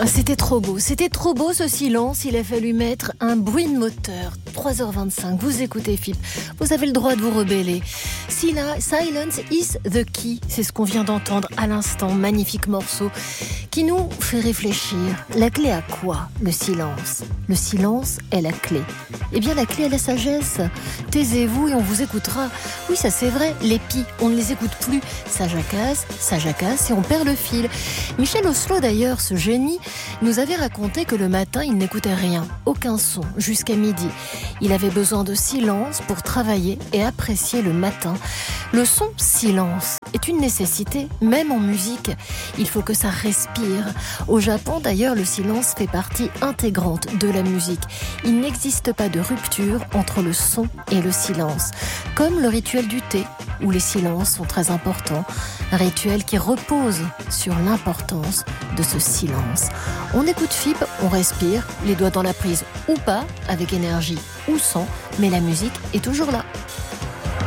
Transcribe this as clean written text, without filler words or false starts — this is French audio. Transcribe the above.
Ah, c'était trop beau ce silence, il a fallu mettre un bruit de moteur. 3h25, vous écoutez FIP, vous avez le droit de vous rebeller. Silence is the key, c'est ce qu'on vient d'entendre à l'instant, magnifique morceau, qui nous fait réfléchir. La clé à quoi? Le silence. Le silence est la clé. Eh bien la clé est la sagesse. Taisez-vous et on vous écoutera. Oui, ça c'est vrai, les pis, on ne les écoute plus. Ça jacasse et on perd le fil. Michel Oslo d'ailleurs, ce génie, nous avait raconté que le matin, il n'écoutait rien, aucun son, jusqu'à midi. Il avait besoin de silence pour travailler et apprécier le matin. Le son silence est une nécessité, même en musique. Il faut que ça respire. Au Japon, d'ailleurs, le silence fait partie intégrante de la musique. Il n'existe pas de rupture entre le son et le silence. Comme le rituel du thé, où les silences sont très importants. Un rituel qui repose sur l'importance de ce silence. On écoute FIP, on respire, les doigts dans la prise ou pas, avec énergie ou sans, mais la musique est toujours là.